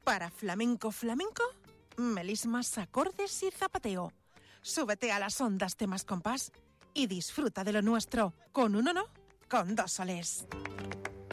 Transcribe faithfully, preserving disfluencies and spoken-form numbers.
Para flamenco flamenco, melismas, acordes y zapateo. Súbete a las ondas de Más Compás y disfruta de lo nuestro con uno no, con dos soles.